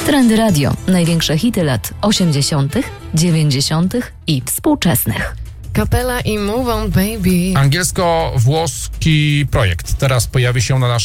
Trendy Radio. Największe hity lat 80., 90. i współczesnych. Kapela i Move On Baby. Angielsko-włoski projekt teraz pojawi się na naszym